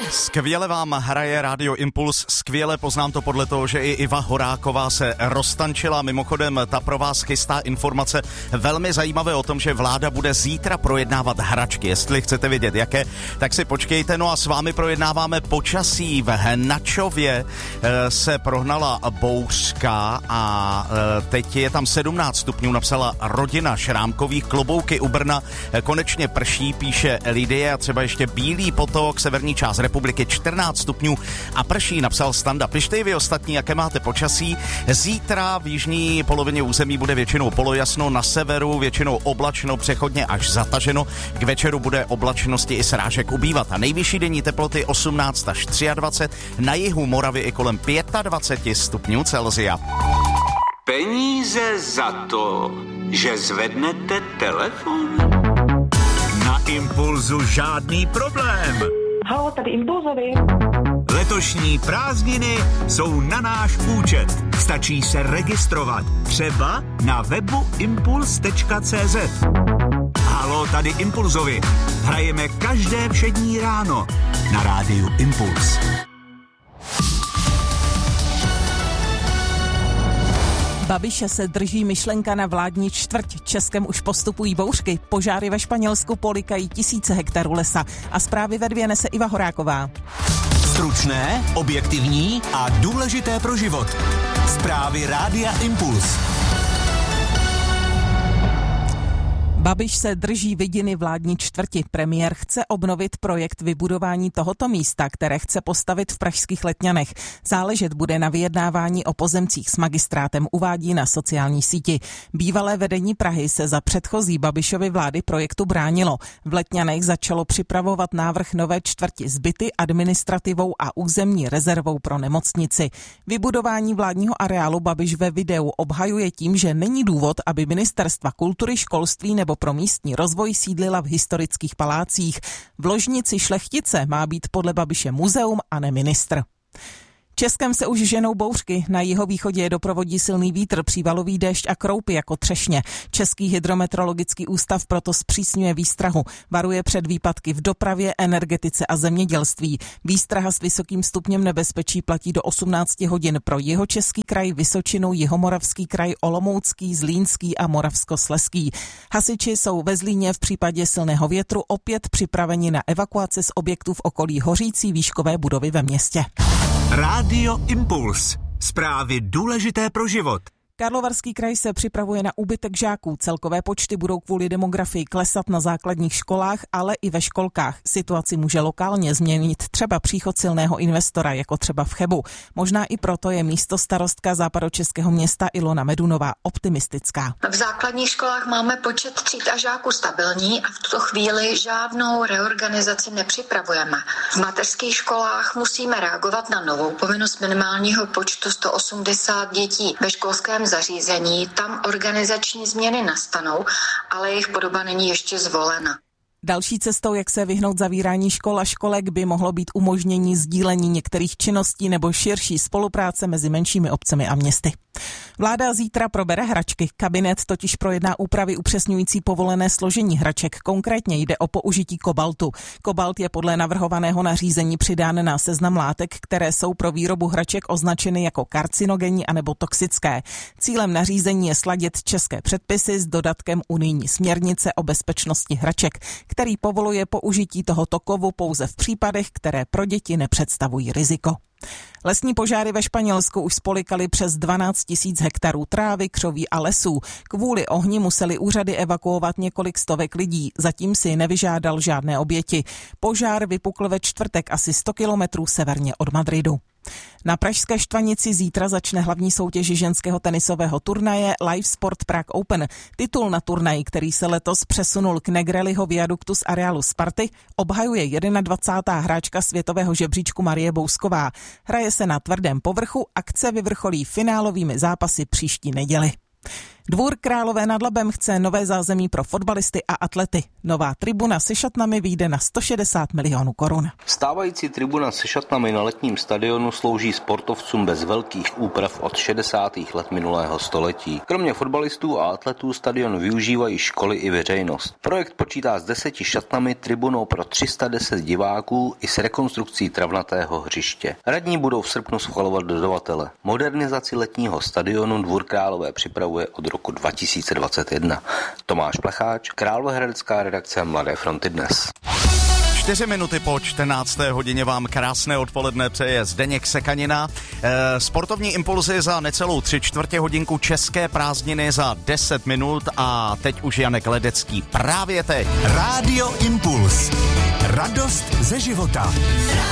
Skvěle vám hraje Rádio Impuls, skvěle, poznám to podle toho, že i Iva Horáková se roztančila. Mimochodem, ta pro vás chystá informace velmi zajímavé o tom, že vláda bude zítra projednávat hračky. Jestli chcete vědět, jaké, tak si počkejte. No a s vámi projednáváme počasí. V Hnačově se prohnala bouřka a teď je tam 17 stupňů, napsala rodina Šrámkových. Klobouky u Brna konečně prší, píše Lidie, a třeba ještě Bílý potok, severní část republiky 14 stupňů a prší, napsal Standa. Pište i vy ostatní, jaké máte počasí. Zítra v jižní polovině území bude většinou polojasno, na severu většinou oblačno, přechodně až zataženo. K večeru bude oblačnosti i srážek ubývat a nejvyšší denní teploty 18 až 23, na jihu Moravy i kolem 25 stupňů Celsia. Peníze za to, že zvednete telefon? Na Impulzu žádný problém. Halo, tady Impulzovi. Letošní prázdniny jsou na náš účet. Stačí se registrovat. Třeba na webu impuls.cz. Halo, tady Impulzovi. Hrajeme každé všední ráno na rádiu Impuls. Babiše se drží myšlenka na vládní čtvrť. Českem už postupují bouřky. Požáry ve Španělsku polikají tisíce hektarů lesa. A zprávy ve 2 nese Iva Horáková. Stručné, objektivní a důležité pro život. Zprávy Rádia Impuls. Babiš se drží vidiny vládní čtvrti. Premiér chce obnovit projekt vybudování tohoto místa, které chce postavit v pražských Letňanech. Záležet bude na vyjednávání o pozemcích s magistrátem, uvádí na sociální síti. Bývalé vedení Prahy se za předchozí Babišovy vlády projektu bránilo. V Letňanech začalo připravovat návrh nové čtvrti s byty, administrativou a územní rezervou pro nemocnici. Vybudování vládního areálu Babiš ve videu obhajuje tím, že není důvod, aby ministerstva kultury, školství nebo pro místní rozvoj sídlila v historických palácích. V ložnici Šlechtice má být podle Babiše muzeum a ne ministr. Českem se už ženou bouřky. Na jihovýchodě je doprovodí silný vítr, přívalový déšť a kroupy jako třešně. Český hydrometeorologický ústav proto zpřísňuje výstrahu. Varuje před výpadky v dopravě, energetice a zemědělství. Výstraha s vysokým stupněm nebezpečí platí do 18 hodin pro Jihočeský kraj, Vysočinu, Jihomoravský kraj, Olomoucký, Zlínský a Moravskoslezský. Hasiči jsou ve Zlíně v případě silného větru opět připraveni na evakuaci z objektů v okolí hořící výškové budovy ve městě. Rádio Impuls. Zprávy důležité pro život. Karlovarský kraj se připravuje na úbytek žáků. Celkové počty budou kvůli demografii klesat na základních školách, ale i ve školkách. Situaci může lokálně změnit třeba příchod silného investora, jako třeba v Chebu. Možná i proto je místostarostka západočeského města Ilona Medunová optimistická. V základních školách máme počet tříd a žáků stabilní a v tuto chvíli žádnou reorganizaci nepřipravujeme. V mateřských školách musíme reagovat na novou povinnost minimálního počtu 180 dětí. Ve školském zařízení tam organizační změny nastanou, ale jejich podoba není ještě zvolena. Další cestou, jak se vyhnout zavírání škol a školek, by mohlo být umožnění sdílení některých činností nebo širší spolupráce mezi menšími obcemi a městy. Vláda zítra probere hračky. Kabinet totiž projedná úpravy upřesňující povolené složení hraček. Konkrétně jde o použití kobaltu. Kobalt je podle navrhovaného nařízení přidán na seznam látek, které jsou pro výrobu hraček označeny jako karcinogenní anebo toxické. Cílem nařízení je sladit české předpisy s dodatkem unijní směrnice o bezpečnosti hraček, který povoluje použití tohoto kovu pouze v případech, které pro děti nepředstavují riziko. Lesní požáry ve Španělsku už spolikaly přes 12 000 hektarů trávy, křoví a lesů. Kvůli ohni museli úřady evakuovat několik stovek lidí. Zatím si nevyžádal žádné oběti. Požár vypukl ve čtvrtek asi 100 kilometrů severně od Madridu. Na pražské Štvanici zítra začne hlavní soutěž ženského tenisového turnaje Live Sport Prague Open. Titul na turnaji, který se letos přesunul k Negreliho viaduktu z areálu Sparty, obhajuje 21. hráčka světového žebříčku Marie Bousková. Hraje se na tvrdém povrchu, akce vyvrcholí finálovými zápasy příští neděli. Dvůr Králové nad Labem chce nové zázemí pro fotbalisty a atlety. Nová tribuna se šatnami vyjde na 160 milionů korun. Stávající tribuna se šatnami na letním stadionu slouží sportovcům bez velkých úprav od 60. let minulého století. Kromě fotbalistů a atletů stadion využívají školy i veřejnost. Projekt počítá s 10 šatnami, tribunou pro 310 diváků i s rekonstrukcí travnatého hřiště. Radní budou v srpnu schvalovat dodavatele. Modernizaci letního stadionu Dvůr Králové připravuje od roku 2021. Tomáš Plecháč, Královéhradecká redakce Mladé fronty Dnes. 4 minuty po 14. hodině vám krásné odpoledne přeje Zdeněk Sekanina. Sportovní impulzy za necelou 3/4 hodinku, české prázdniny za 10 minut a teď už Janek Ledecký právě teď. Rádio Impuls. Radost ze života.